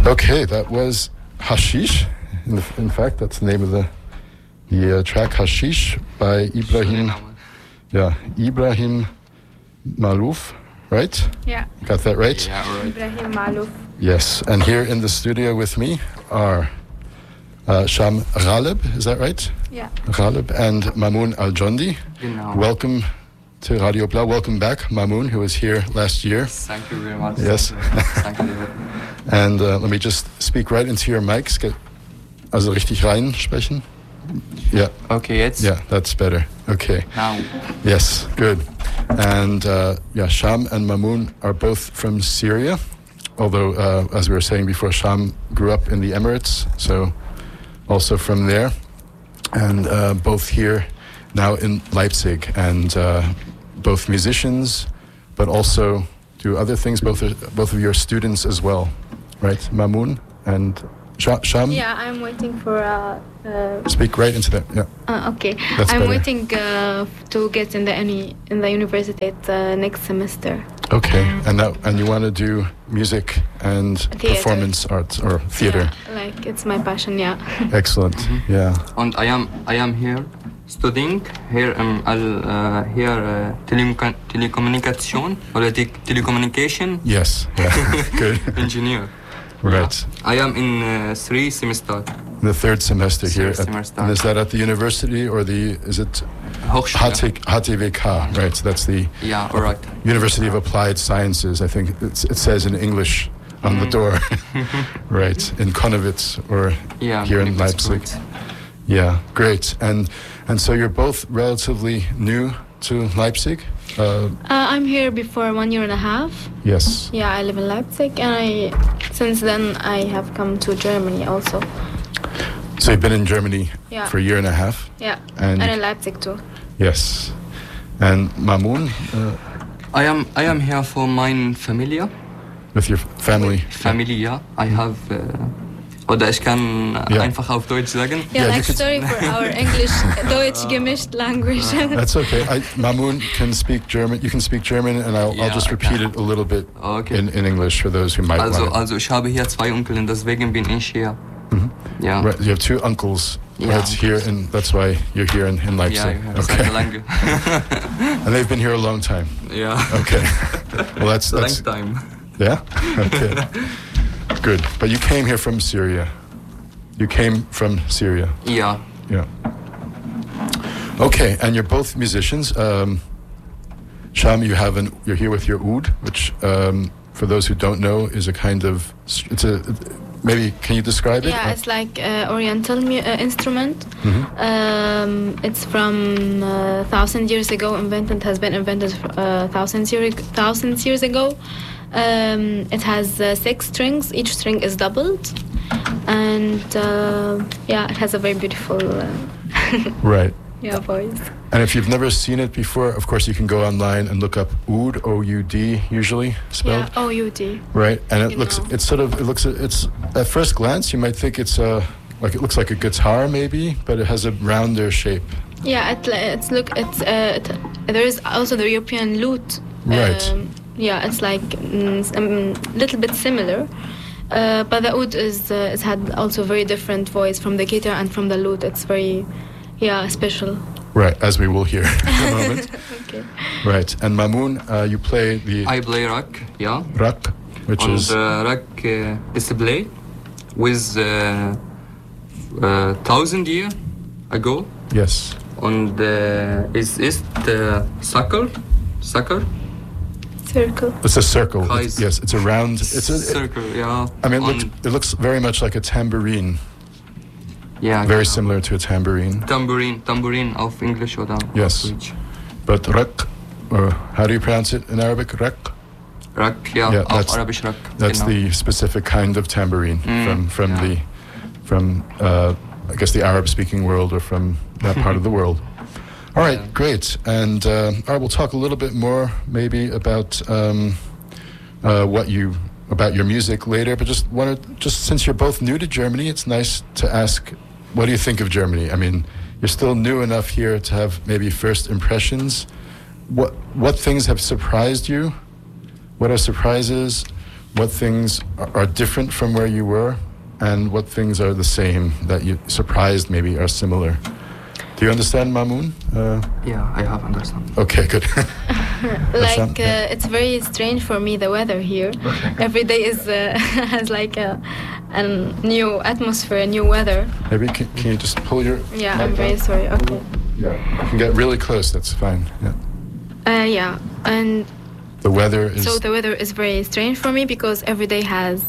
Okay, that was Hashish. In fact, that's the name of the track Hashish by Ibrahim. Yeah, Ibrahim Malouf, right? Yeah. Got that right? Yeah, right. Ibrahim Malouf. Yes, and here in the studio with me are Sham Ghalib, is that right? Yeah. Ghalib and Mamoun Al-Jondi. Genau. Welcome to Radio Blau. Welcome back, Mamoun, who was here last year. Thank you very much. Yes. Thank you, David. And let me just speak right into your mics. Also richtig rein sprechen. Yeah. Okay, jetzt? Yeah, that's better. Okay. Now. Yes, good. And Sham and Mamoun are both from Syria. Although, as we were saying before, Sham grew up in the Emirates, so also from there. And both here now in Leipzig, and both musicians, but also do other things. Both of your students as well, right? Mamoun and Sham? Yeah, I'm waiting for Speak right into that. Yeah. okay. That's I'm better. waiting to get in the university next semester. Okay, and you want to do music and Theater. performance arts or theater? Yeah, like it's my passion. Yeah. Excellent. Yeah. And I am here studying here telecommunication or telecommunication Yes. Yeah. Good. engineer. Right. I am in 3 semester. The third semester here. Third semester. And is that at the university or is it Hochschule. HTVK? Right. So that's the Yeah, alright. University of Applied Sciences. I think it says in English on the door. Right. In Konnewitz or Yeah, here in Konnewitz, Leipzig. right. Yeah. Great. And so you're both relatively new to Leipzig. I'm here before 1 year and a half. Yes. Yeah, I live in Leipzig, and since then I have come to Germany also. So you've been in Germany Yeah. for a year and a half. Yeah. And in Leipzig too. yes. And Mamoun, I am here for my Familie. with your family. Familie. I have oder ich kann einfach auf Deutsch sagen. Yeah, Yeah, like you could- sorry for our English-Deutsch gemischt language. That's okay. Mamoun can speak German. You can speak German, and I'll Yeah, just I repeat can. it a little bit Okay. in English for those who might want it. Also ich habe hier 2 Onkel und deswegen bin ich hier. Ja. Right, you have 2 uncles. Yeah. Right here, and that's why you're here in Ja, Leipzig. okay. Lange. And they've been here a long time. Ja. Okay. Well, that's Long time. yeah. Okay. Good. But you came here from Syria. You came from Syria. Ja. Yeah. Okay, and you're both musicians. Sham, you're here with your oud, which, for those who don't know, is a kind of maybe can you describe it? Yeah, it's like Oriental instrument. It's from 1,000 years ago. Has been invented 1,000 years ago. It has 6 strings. Each string is doubled, and it has a very beautiful Right. voice. And if you've never seen it before, of course you can go online and look up oud, O-U-D, usually spelled. Yeah, O-U-D. Right, and You know. it's at first glance you might think it looks like a guitar maybe, but it has a rounder shape. Yeah, there is also the European lute. Right. Yeah, it's like a little bit similar, but the oud it's had also very different voice from the guitar and from the lute. It's very, special. Right, as we will hear in a moment. Okay. Right, and Mamoun, you play the I play rock, yeah. rak, which And is rock display with 1,000 years ago. yes, And is circle? Circle. it's a circle. Kreis. Yes, it's a round. Circle, yeah. I mean, And it looks very much like a tambourine. yeah, Very genau. similar to a tambourine. Tambourine auf Englisch oder Yes. auf Deutsch. But rak, or how do you pronounce it in Arabic? Rak. Rock, ja, Yeah, auf that's- Arabisch Rock. That's genau. the specific kind of tambourine yeah. from I guess the Arab-speaking world or from that part of the world. All right, Yeah. great. And all right, we'll talk a little bit more maybe about about your music later. But just since you're both new to Germany, it's nice to ask, what do you think of Germany? I mean, you're still new enough here to have maybe first impressions. What things have surprised you? What are surprises? what things are different from where you were, and what things are the same that you surprised maybe are similar. Do you understand, Mamoun? Yeah, I have understand. Okay, good. Like it's very strange for me, the weather here. Every day is has like a new atmosphere, a new weather. Maybe can you just pull your... Yeah, I'm very sorry. Okay. Yeah, you can get really close, that's fine. Yeah. Yeah, and the weather is... So the weather is very strange for me because every day has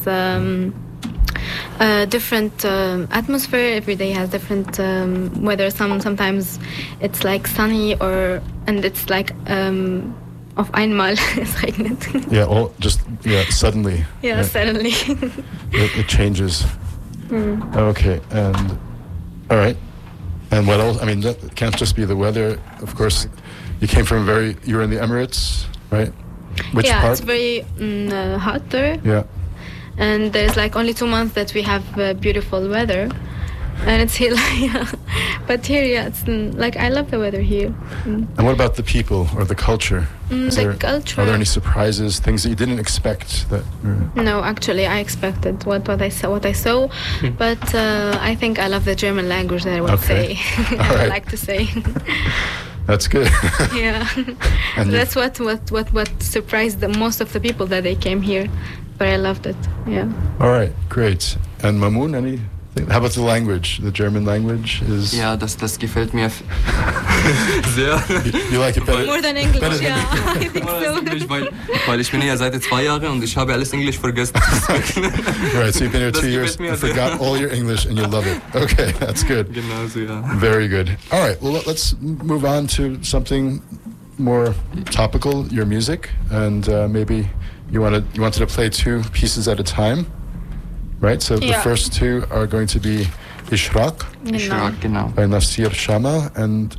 different atmosphere. Every day has different weather. Sometimes it's like sunny and it's like auf einmal. Es regnet. Yeah, suddenly. Yeah, right? Suddenly. it changes. Okay, and all right. And what else? I mean, that can't just be the weather. Of course, you came from you were in the Emirates, right? Which part? Yeah, it's very hot there. Yeah. And there's like only 2 months that we have beautiful weather. And it's here, but here, yeah, it's like I love the weather here. And what about the people or the culture? Culture. Are there any surprises, things that you didn't expect? No, actually, I expected what I saw, but I think I love the German language. That I would say. I would like to say. That's good. Yeah, and that's what surprised most of the people that they came here, but I loved it. Yeah. All right, great. And Mamoun, anything? How about the language? The German language is... Ja, das gefällt mir sehr. You like it better? More than English, yeah. I think so. English, weil ich bin hier seit 2 Jahren und ich habe alles Englisch vergessen. Right, so you've been here 2 years, you forgot all your English and you love it. Okay, that's good. Genau so, ja. Very good. All right, well, let's move on to something more topical, your music. And maybe you wanted to play 2 pieces at a time. Right, so the first 2 are going to be Ishraq by Nasir Shama, and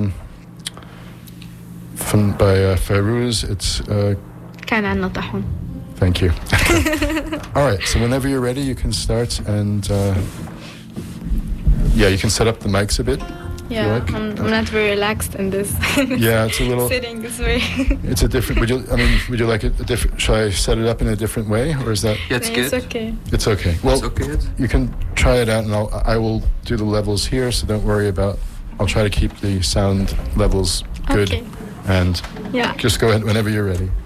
by Fairuz, it's... Thank you. All right, so whenever you're ready, you can start, and you can set up the mics a bit. Yeah, like. I'm not very relaxed in this. Yeah, it's a little... Sitting is very... It's a different... Would you like it a different... Should I set it up in a different way, or is that... Yeah, it's good. It's okay. It's okay. Well, it's okay. You can try it out, and I will do the levels here, so don't worry about... I'll try to keep the sound levels good. Okay. And just go ahead whenever you're ready.